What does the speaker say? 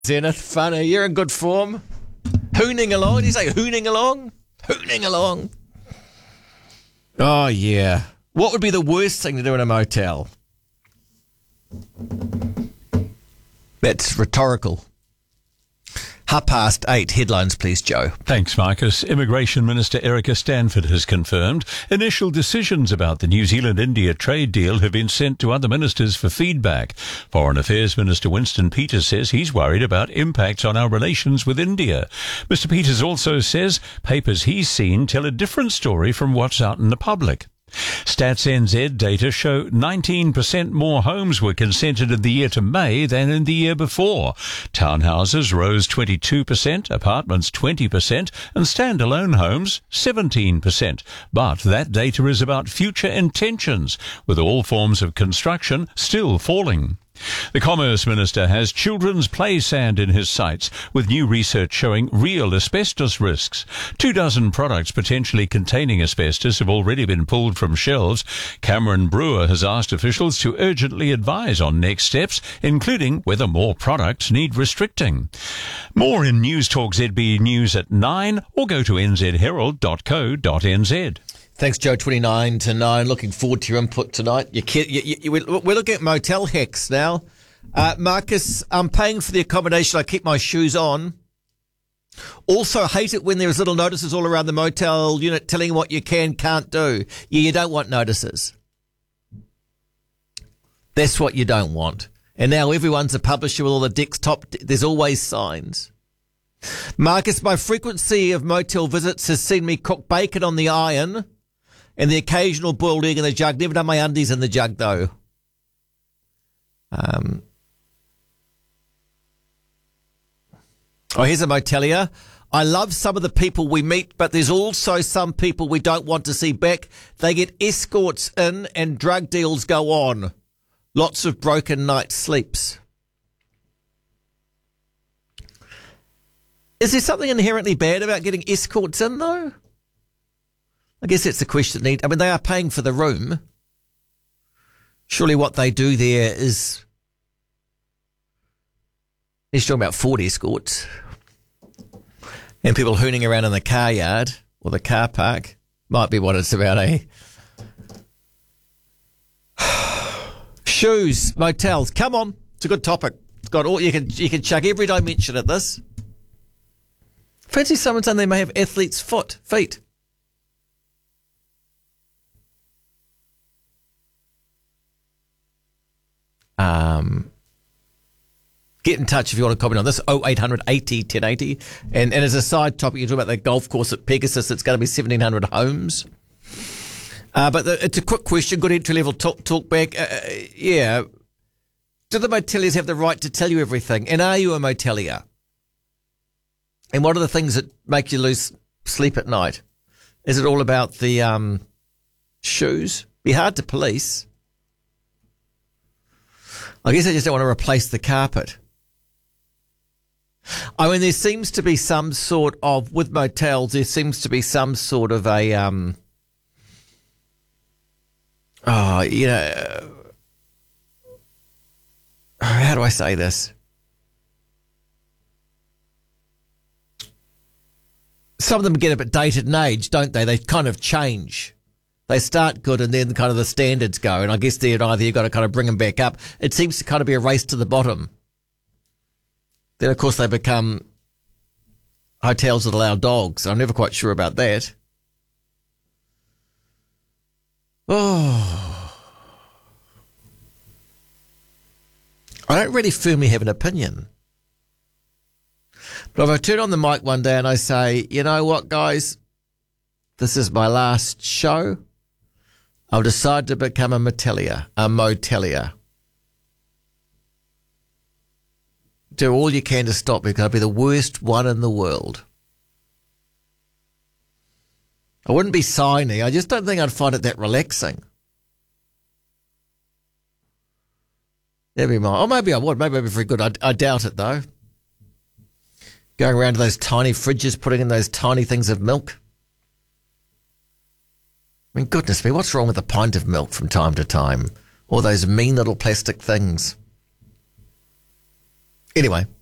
Zenith, funny. You're in good form. Hooning along. Did you say hooning along? Hooning along. Oh, yeah. What would be the worst thing to do in a motel? That's rhetorical. 8:30. Headlines, please, Joe. Thanks, Marcus. Immigration Minister Erica Stanford has confirmed initial decisions about the New Zealand-India trade deal have been sent to other ministers for feedback. Foreign Affairs Minister Winston Peters says he's worried about impacts on our relations with India. Mr. Peters also says papers he's seen tell a different story from what's out in the public. Stats NZ data show 19% more homes were consented in the year to May than in the year before. Townhouses rose 22%, apartments 20%, and standalone homes 17%. But that data is about future intentions, with all forms of construction still falling. The Commerce Minister has children's play sand in his sights, with new research showing real asbestos risks. 24 products potentially containing asbestos have already been pulled from shelves. Cameron Brewer has asked officials to urgently advise on next steps, including whether more products need restricting. More in News Talk ZB News at 9, or go to nzherald.co.nz. Thanks, Joe. 29 to 9. Looking forward to your input tonight. We're looking at motel hacks now. Marcus, I'm paying for the accommodation. I keep my shoes on. Also hate it when there's little notices all around the motel unit telling you what you can't do. Yeah, you don't want notices. That's what you don't want. And now everyone's a publisher with all the desktop. There's always signs. Marcus, my frequency of motel visits has seen me cook bacon on the iron and the occasional boiled egg in the jug. Never done my undies in the jug, though. Here's a motelier. I love some of the people we meet, but there's also some people we don't want to see back. They get escorts in and drug deals go on. Lots of broken night sleeps. Is there something inherently bad about getting escorts in, though? I guess that's the question. I mean, they are paying for the room. Surely what they do there is... He's talking about Ford escorts. And people hooning around in the car yard or the car park. Might be what it's about, eh? Shoes, motels. Come on. It's a good topic. It's got all you can chuck every dimension at this. Fancy someone saying they may have athlete's feet. Get in touch if you want to comment on this, 0800 80 1080. And as a side topic, you talk about the golf course at Pegasus. It's going to be 1,700 homes. But it's a quick question, good entry-level talk back. Yeah. Do the moteliers have the right to tell you everything? And are you a motelier? And what are the things that make you lose sleep at night? Is it all about the shoes? Be hard to police. I guess I just don't want to replace the carpet. I mean, there seems to be some sort of, with motels, there seems to be some sort of a, how do I say this? Some of them get a bit dated in age, don't they? They kind of change. They start good and then kind of the standards go. And I guess they're either you've got to kind of bring them back up. It seems to kind of be a race to the bottom. Then, of course, they become hotels that allow dogs. I'm never quite sure about that. Oh. I don't really firmly have an opinion. But if I turn on the mic one day and I say, you know what, guys, this is my last show, I'll decide to become a motelier. Do all you can to stop me because I'll be the worst one in the world. I wouldn't be signing. I just don't think I'd find it that relaxing. Never mind. Oh, maybe I would. Maybe I'd be very good. I doubt it, though. Going around to those tiny fridges, putting in those tiny things of milk. I mean, goodness me, what's wrong with a pint of milk from time to time? All those mean little plastic things. Anyway,